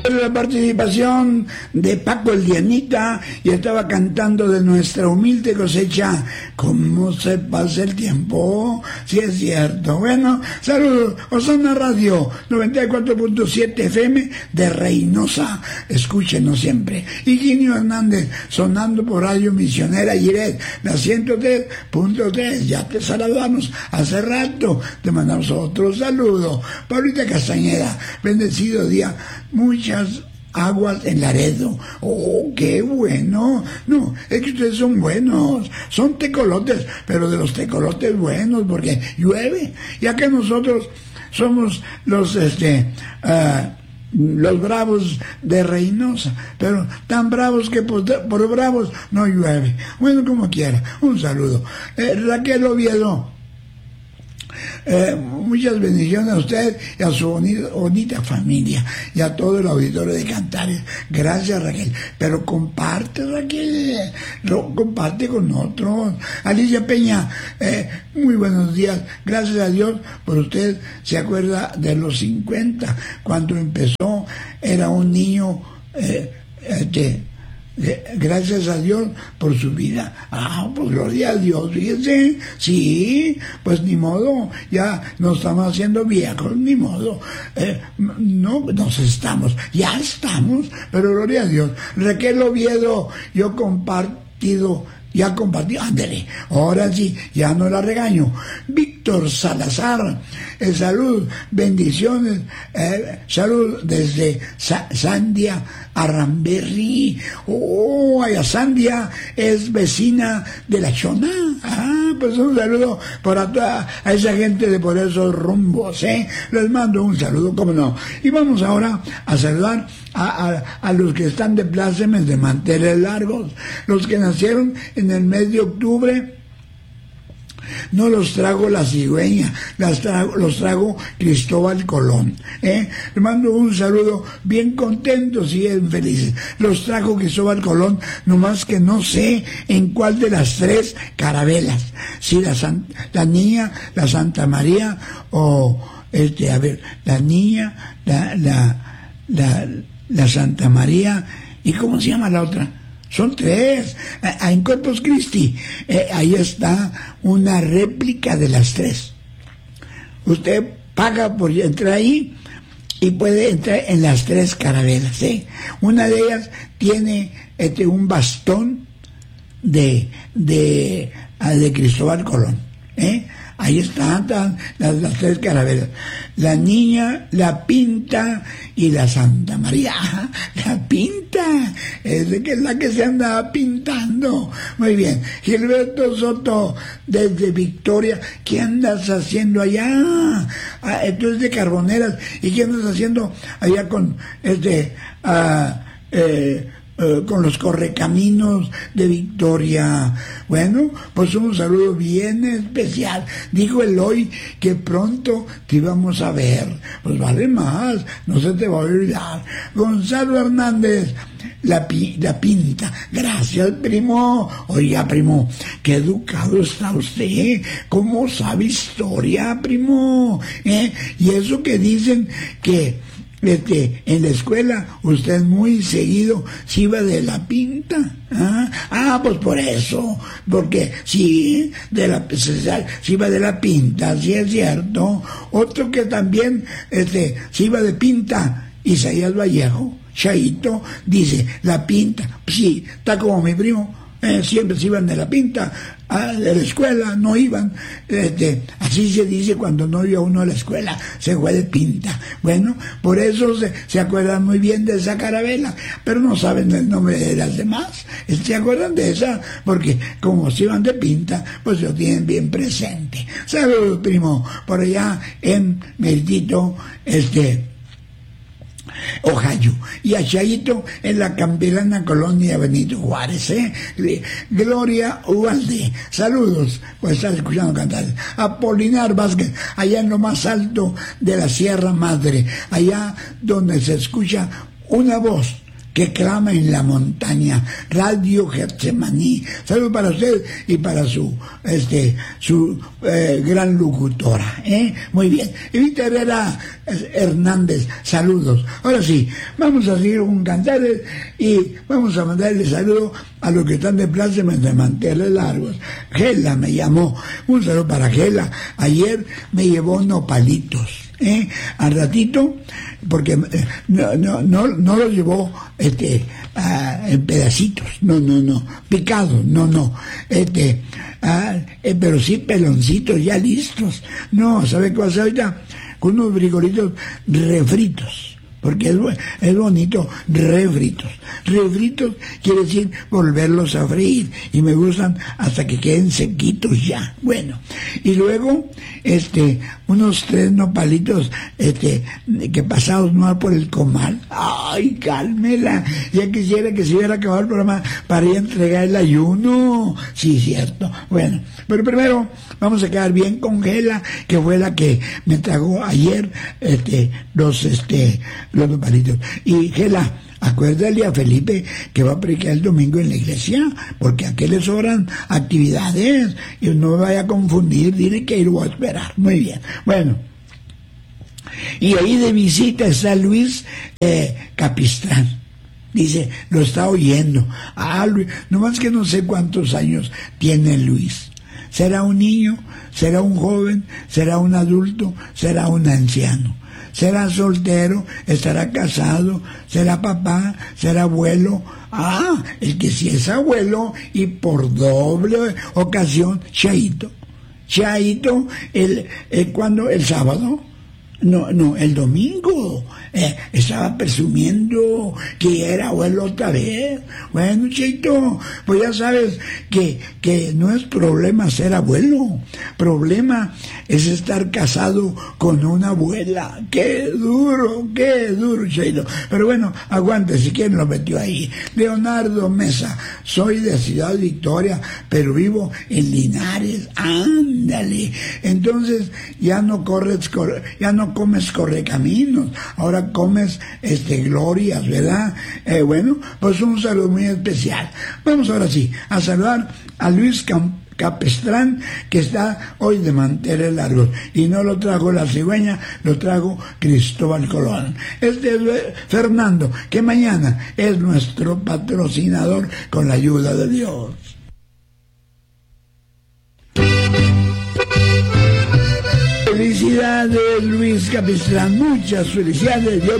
La participación de Paco el Dianita y estaba cantando de nuestra humilde cosecha. ¿Cómo se pasa el tiempo? Sí es cierto. Bueno, saludos. Osana Radio 94.7 FM de Reynosa. Escúchenos siempre. Higinio Hernández sonando por Radio Misionera Giret, la 103.3. Ya te saludamos hace rato. Te mandamos otro saludo. Paulita Castañeda, bendecido día. Muchas aguas en Laredo. Oh, qué bueno. No, es que ustedes son buenos, son tecolotes, pero de los tecolotes buenos, porque llueve, ya que nosotros somos los bravos de Reynosa, pero tan bravos que por bravos no llueve. Bueno, como quiera, un saludo. Raquel Oviedo, muchas bendiciones a usted y a su bonita familia y a todo el auditorio de Cantares. Gracias, Raquel. Pero comparte, Raquel, comparte con otros. Alicia Peña, muy buenos días. Gracias a Dios por usted. Se acuerda de los 50, cuando empezó, era un niño gracias a Dios por su vida. Pues gloria a Dios, fíjense. Sí, pues ni modo, ya nos estamos haciendo viejos, ni modo. No, ya estamos, pero gloria a Dios. Raquel Oviedo, ya compartido, ándale, ahora sí, ya no la regaño. Víctor Salazar, salud, bendiciones, salud desde Sandia Arramberri. Allá Sandia es vecina de La Chona. Pues un saludo para toda a esa gente de por esos rumbos, les mando un saludo, cómo no. Y vamos ahora a saludar a los que están de plácemes de manteles largos, los que nacieron en el mes de octubre. No los trago la cigüeña, los trago Cristóbal Colón. Le mando un saludo bien contentos y bien felices. Los trago Cristóbal Colón, nomás que no sé en cuál de las tres carabelas. Si la niña, la Santa María o la niña, la Santa María, ¿y cómo se llama la otra? Son tres. En Corpus Christi, ahí está una réplica de las tres. Usted paga por entrar ahí y puede entrar en las tres carabelas. Una de ellas tiene un bastón de Cristóbal Colón. Ahí están las tres carabelas. La niña, la Pinta y la Santa María. La Pinta es la que se anda pintando. Muy bien. Gilberto Soto, desde Victoria. ¿Qué andas haciendo allá? Tú eres de Carboneras. ¿Y qué andas haciendo allá con con los correcaminos de Victoria? Bueno, pues un saludo bien especial. Dijo Eloy que pronto te íbamos a ver. Pues vale más, no se te va a olvidar. Gonzalo Hernández, la Pinta. Gracias, primo. Oiga, primo, qué educado está usted. ¿Cómo sabe historia, primo? Y eso que dicen que en la escuela usted muy seguido se iba de la Pinta. Pues por eso, porque sí, se iba de la Pinta, sí es cierto. Otro que también se iba de Pinta, Isaías Vallejo, Chaito, dice, la Pinta, sí, está como mi primo. Siempre se iban de la Pinta de la escuela, no iban, así se dice cuando no iba uno a la escuela, se fue de Pinta. Bueno, por eso se acuerdan muy bien de esa carabela, pero no saben el nombre de las demás. Se acuerdan de esa porque como se iban de Pinta, pues lo tienen bien presente. Saludos, primo, por allá en Meritito, Ohio, y a Chaito en la campirana colonia Benito Juárez. Gloria Ubalde, saludos, pues estás escuchando cantar. Apolinar Vázquez, allá en lo más alto de la Sierra Madre, allá donde se escucha una voz que clama en la montaña, Radio Getsemaní. Saludos para usted y para su gran locutora, muy bien. Evita Herrera Hernández, saludos. Ahora sí, vamos a seguir con Cantares y vamos a mandarle saludo a los que están de pláceme de manteles largos. Gela me llamó, un saludo para Gela. Ayer me llevó nopalitos, al ratito, porque no lo llevó en pedacitos, no, picados, no, pero sí peloncitos ya listos. No, ¿sabe qué va a hacer ahorita? Con unos frijolitos refritos, porque es bonito, refritos. Refritos quiere decir volverlos a freír, y me gustan hasta que queden sequitos ya. Bueno, y luego unos 3 nopalitos que pasados no por el comal. Ay, cálmela, ya quisiera que se hubiera acabado el programa para ir a entregar el ayuno. Sí, cierto. Bueno, pero primero vamos a quedar bien con Gela, que fue la que me tragó ayer los nopalitos. Y Gela, acuérdale a Felipe que va a predicar el domingo en la iglesia, porque a qué le sobran actividades, y no me vaya a confundir, dile que ahí lo voy a esperar. Muy bien, bueno, y ahí de visita está Luis Capistrán. Dice, lo está oyendo. Luis, nomás que no sé cuántos años tiene Luis. ¿Será un niño? ¿Será un joven? ¿Será un adulto? ¿Será un anciano? ¿Será soltero? ¿Estará casado? ¿Será papá? ¿Será abuelo? El que sí es abuelo, y por doble ocasión, Chaito. Chaito, ¿cuándo? ¿El sábado? No, el domingo. Estaba presumiendo que era abuelo otra vez. Bueno, Cheito, pues ya sabes que no es problema ser abuelo. Problema es estar casado con una abuela. Qué duro, Cheito. Pero bueno, aguante, si quieren lo metió ahí. Leonardo Mesa, soy de Ciudad Victoria, pero vivo en Linares. Ándale. Entonces ya no comes correcaminos, ahora comes glorias, ¿verdad? Bueno, pues un saludo muy especial. Vamos ahora sí a saludar a Luis Capistrán, que está hoy de manteles largos, y no lo trajo la cigüeña, lo trajo Cristóbal Colón. Es Fernando, que mañana es nuestro patrocinador con la ayuda de Dios. Felicidades, Luis Capistrán, muchas felicidades.